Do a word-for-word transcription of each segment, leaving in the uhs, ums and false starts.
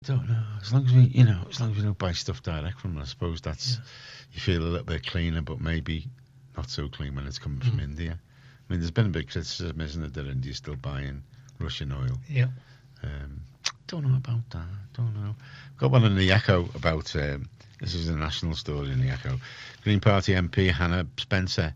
Don't know. As long as we, you know, as long as we don't buy stuff direct from them, I suppose that's Yeah. you feel a little bit cleaner, but maybe not so clean when it's coming from Mm. India. I mean, there's been a big criticism, isn't it, that India's still buying Russian oil. Yeah. Um, don't know about that. Don't know. Got one in the Echo about. Um, this is a national story in the Echo. Green Party M P Hannah Spencer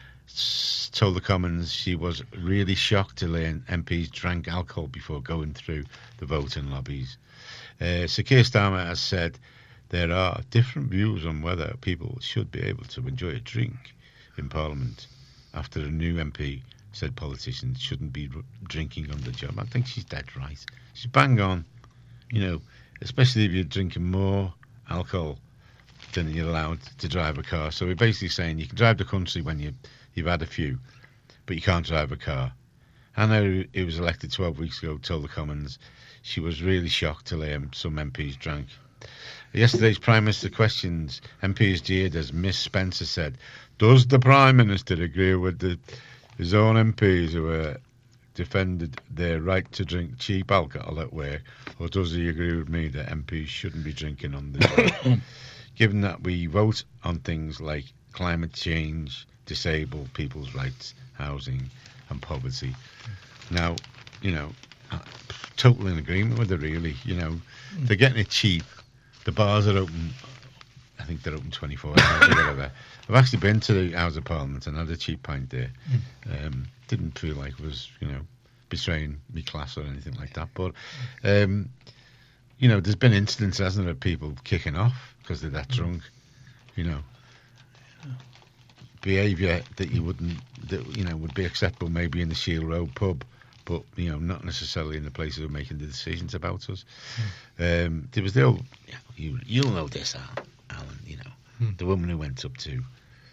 s- told the Commons she was really shocked to learn M Ps drank alcohol before going through the voting lobbies. Uh, Sir Keir Starmer has said there are different views on whether people should be able to enjoy a drink in Parliament after a new M P said politicians shouldn't be r- drinking on the job. I think she's dead right. She's bang on, you know, especially if you're drinking more alcohol than you're allowed to drive a car. So we're basically saying you can drive the country when you, you've had a few, but you can't drive a car. Hannah, who was elected twelve weeks ago, told the Commons she was really shocked to learn some M Ps drank. Yesterday's Prime Minister questions M Ps jeered as Miss Spencer said, does the Prime Minister agree with the, his own M Ps who uh, defended their right to drink cheap alcohol at work, or does he agree with me that M Ps shouldn't be drinking on the job? Given that we vote on things like climate change, disabled people's rights, housing and poverty. Now, you know, total in agreement with it, really. You know, mm. they're getting it cheap. The bars are open. I think they're open twenty-four hours or whatever. I've actually been to the House of Parliament and had a cheap pint there. Mm. Um, didn't feel like it was, you know, betraying me class or anything like that. But, um, you know, there's been incidents, hasn't there, of people kicking off because they're that mm. drunk. You know, yeah. behaviour that you wouldn't, that you know, would be acceptable maybe in the Shield Road pub. But, you know, not necessarily in the places who are making the decisions about us. Mm. Um, there was the old, you, you'll know this, Alan, you know, mm. the woman who went up to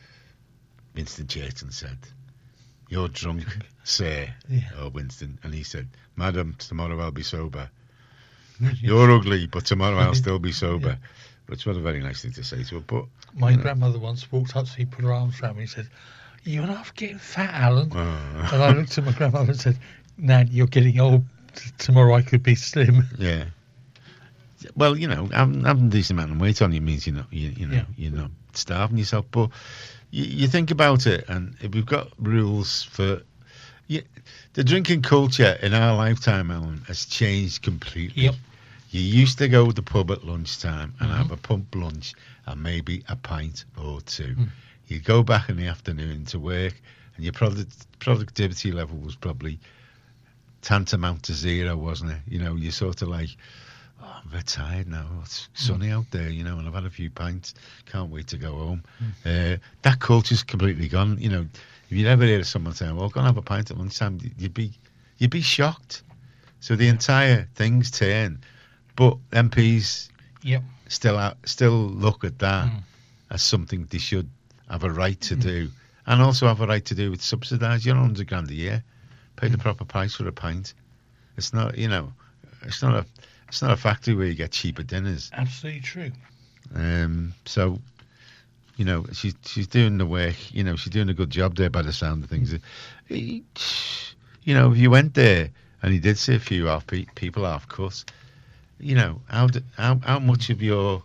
Winston Churchill and said, you're drunk, sir, yeah. or Winston. And he said, madam, tomorrow I'll be sober. You're ugly, but tomorrow I'll still be sober. Yeah. Which was a very nice thing to say to her. But my grandmother know. once walked up to me, put her arms around me and said, you're not getting fat, Alan. Uh. And I looked at my grandmother and said, Nan, you're getting old. Tomorrow I could be slim. Yeah. Well, you know, having, having a decent amount of weight on you means you're not, you, you know, yeah. you're not starving yourself. But you, you think about it, and if we've got rules for you, the drinking culture in our lifetime, Alan, has changed completely. Yep. You used to go to the pub at lunchtime and mm-hmm. have a pump lunch and maybe a pint or two. Mm. You'd go back in the afternoon to work, and your product, productivity level was probably tantamount to zero, wasn't it? You know, you're sort of like, oh, I'm a bit tired now. It's sunny mm. out there, you know, and I've had a few pints. Can't wait to go home. Mm. Uh, that culture's completely gone. You know, if you'd ever hear someone saying, well, go and have a pint at lunchtime, you'd be, you'd be shocked. So the entire thing's turned. But M Ps yep. still out, still look at that mm. as something they should have a right to mm. do. And also have a right to do with subsidise. You're one hundred grand a year. Pay the proper price for a pint. It's not, you know, it's not a, it's not a factory where you get cheaper dinners. Absolutely true. Um, so, you know, she's she's doing the work. You know, she's doing a good job there by the sound of things. You know, if you went there and you did see a few half pe- people half cut, you know, how do, how how much of your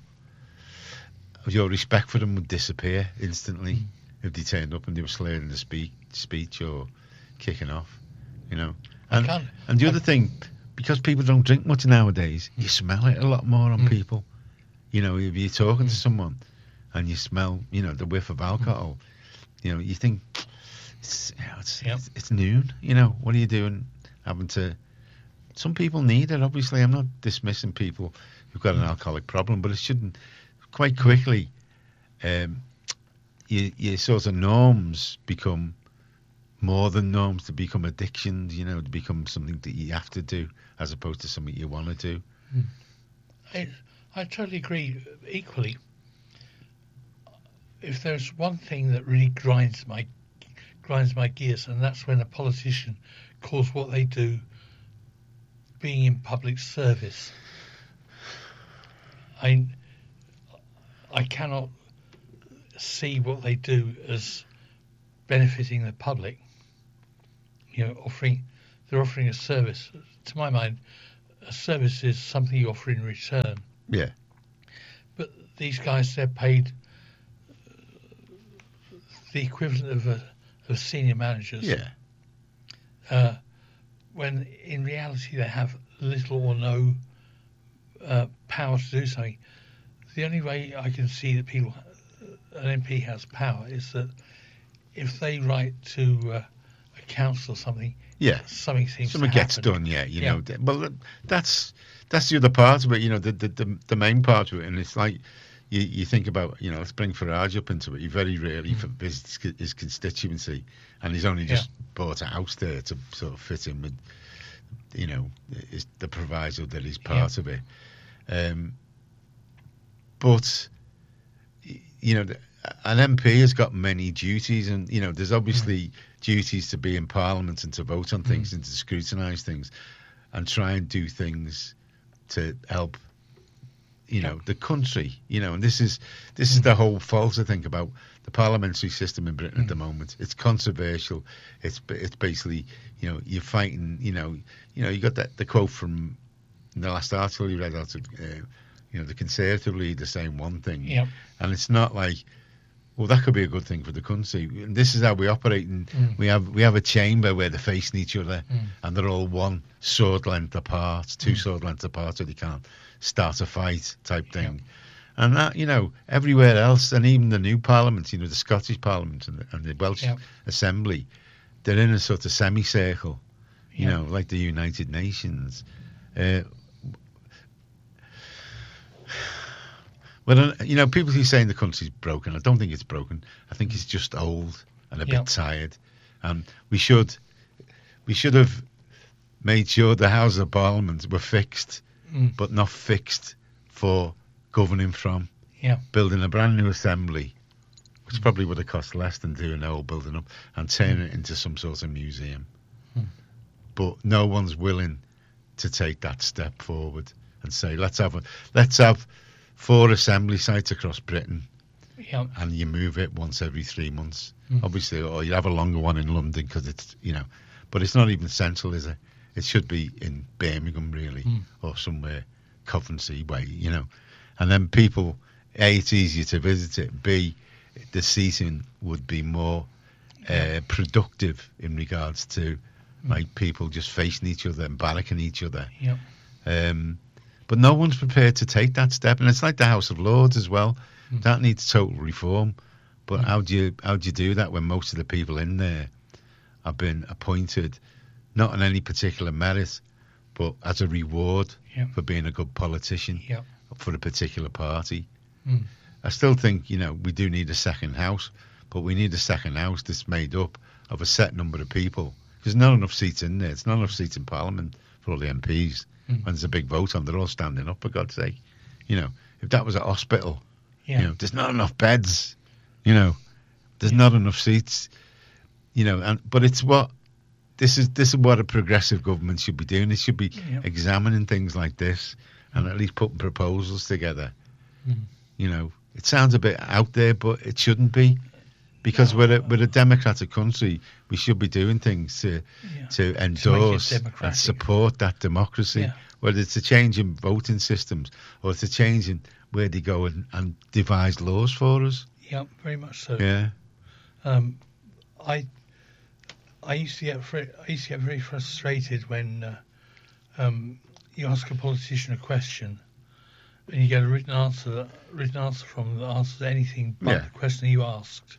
of your respect for them would disappear instantly mm. if they turned up and they were slurring the speak, speech or kicking off. You know, and and the other thing, because people don't drink much nowadays, you smell it a lot more on mm. people. You know, if you're talking mm. to someone and you smell, you know, the whiff of alcohol, mm. you know, you think it's, you know, it's, yep. it's it's noon. You know, what are you doing? Having to. Some people need it. Obviously, I'm not dismissing people who've got an alcoholic problem, but it shouldn't. Quite quickly, um, your your sort of norms become more than norms to become addictions, you know, to become something that you have to do as opposed to something you want to do. I, I totally agree. Equally, if there's one thing that really grinds my grinds my gears, and that's when a politician calls what they do being in public service. I I cannot see what they do as benefiting the public. You know, offering they're offering a service. To my mind, a service is something you offer in return. Yeah. But these guys, they're paid the equivalent of a, of senior managers. Yeah. Uh, when in reality they have little or no uh, power to do something. The only way I can see that people, an M P has power is that if they write to uh, a council or something, yeah, something seems something to gets happen. done. Yeah, you Yeah. know. Well, that's that's the other part of it. You know, the the the, the main part of it, and it's like. You, you think about, you know, let's bring Farage up into it. He very rarely Mm. visits his constituency, and he's only just bought a house there to sort of fit in with, you know, is the proviso that he's part Yeah. of it. Um, but, y- you know, the- an M P has got many duties, and, you know, there's obviously duties to be in Parliament and to vote on things Mm. and to scrutinise things and try and do things to help you know, the country, you know, and this is this is the whole fault, I think, about the parliamentary system in Britain at the moment. It's controversial. It's it's basically, you know, you're fighting, you know, you know, you got that the quote from the last article you read out of, uh, you know, the Conservative leader saying one thing, Yep. and it's not like, well, that could be a good thing for the country. And this is how we operate. And Mm. we have we have a chamber where they're facing each other, Mm. and they're all one sword length apart, two Mm. sword lengths apart, so they can't start a fight type thing. And that, you know, everywhere else, and even the new Parliament, you know, the Scottish Parliament and the, and the Welsh Yep. Assembly, they're in a sort of semicircle, you Yep. know, like the United Nations. Uh, Well, you know, people who say the country's broken, I don't think it's broken. I think it's just old and a Yeah. bit tired. And we should, we should have made sure the Houses of Parliament were fixed, Mm. but not fixed for governing from. Yeah. Building a brand new assembly, which probably would have cost less than doing the whole building up, and turning it into some sort of museum. Mm. But no one's willing to take that step forward and say, let's have a, let's have. four assembly sites across Britain, Yeah. and you move it once every three months. Mm. Obviously, or you have a longer one in London because it's, you know, but it's not even central, is it? It should be in Birmingham, really, Mm. or somewhere Coventry way, you know. And then people, A, it's easier to visit it. B, the seating would be more uh, productive in regards to Mm. like people just facing each other and barracking each other. Yeah. Um, but no one's prepared to take that step, and it's like the House of Lords as well. Mm. That needs total reform. But Mm. how do you how do you do that when most of the people in there have been appointed not on any particular merit, but as a reward Yeah. for being a good politician Yeah. for a particular party? Mm. I still think, you know, we do need a second house, but we need a second house that's made up of a set number of people. There's not enough seats in there. There's not enough seats in Parliament for all the M Ps. Mm. When there's a big vote on, they're all standing up, for God's sake. You know, if that was a hospital, Yeah. you know, there's not enough beds. You know, there's Yeah. not enough seats. You know, and but it's what this is. This is what a progressive government should be doing. It should be Yeah. examining things like this and at least putting proposals together. Mm. You know, it sounds a bit out there, but it shouldn't be, because we're a, we're a democratic country. We should be doing things to Yeah. to endorse and democratic. support that democracy. Yeah. Whether it's a change in voting systems or it's a change in where they go and, and devise laws for us. Yeah, very much so. Yeah, Um, I I used to get fr- I used to get very frustrated when uh, um, you ask a politician a question and you get a written answer written answer from them that answers anything but Yeah. the question you asked,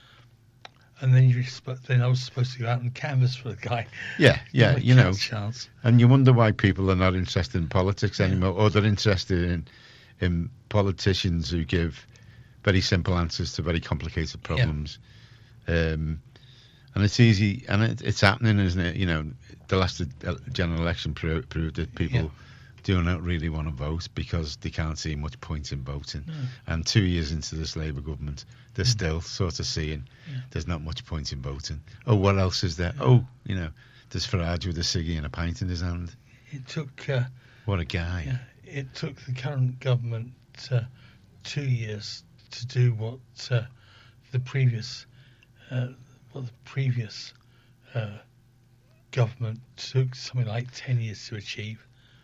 and then you resp- then I was supposed to go out and canvass for the guy. yeah, yeah. Not a You know, chance. and you wonder why people are not interested in politics anymore, or they're interested in in politicians who give very simple answers to very complicated problems. Um, and it's easy, and it, it's happening, isn't it? You know, the last uh, general election pro- proved that people Yeah. do not really want to vote because they can't see much point in voting. No. And two years into this Labour government, they're Mm. still sort of seeing Yeah. there's not much point in voting. Oh, what else is there? Oh, you know, there's Farage with a ciggy and a pint in his hand. It took uh, What a guy. yeah, it took the current government uh, two years to do what uh, the previous uh, what the previous uh, government took something like ten years to achieve.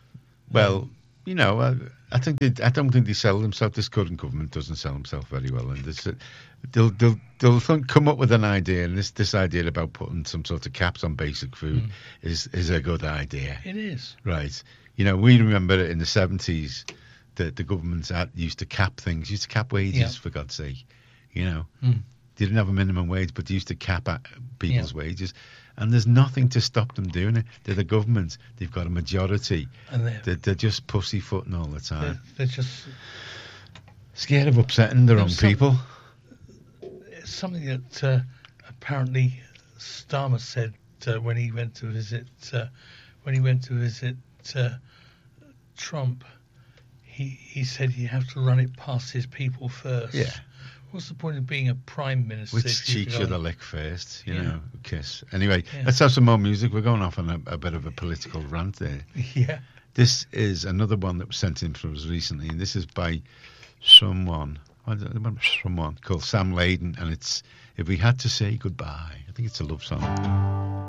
Well, Um, you know, I, I think they, I don't think they sell themselves. This current government doesn't sell themselves very well, and this, they'll they'll they'll think, come up with an idea, and this this idea about putting some sort of caps on basic food Mm. is is a good idea, it is. right? You know, we remember it in the seventies that the governments had, used to cap things, used to cap wages Yeah. for God's sake. You know, Mm. they didn't have a minimum wage, but they used to cap at people's wages, and there's nothing to stop them doing it. They're the government; they've got a majority. And they're, They're, they're just pussyfooting all the they're, time, they're just scared of upsetting their There own was some- people. it's something that uh, apparently Starmer said uh, when he went to visit uh, when he went to visit uh, Trump. He he said you have to run it past his people first. Yeah. What's the point of being a prime minister? Which if you cheek can should I only- lick first? You Yeah. know, kiss. Anyway, Yeah. let's have some more music. We're going off on a, a bit of a political rant there. Yeah. This is another one that was sent in from us recently, and this is by someone, I don't know, someone called Sam Layden, and it's If We Had to Say Goodbye. I think it's a love song.